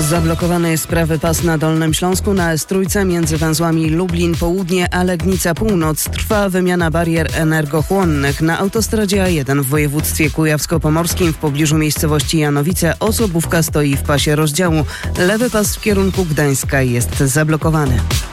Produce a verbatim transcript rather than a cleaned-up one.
Zablokowany jest prawy pas na Dolnym Śląsku na S trzy między węzłami Lublin Południe a Legnica Północ. Trwa wymiana barier energochłonnych. Na autostradzie A jeden w województwie kujawsko-pomorskim w pobliżu miejscowości Janowice osobówka stoi w pasie rozdziału. Lewy pas w kierunku Gdańska jest zablokowany.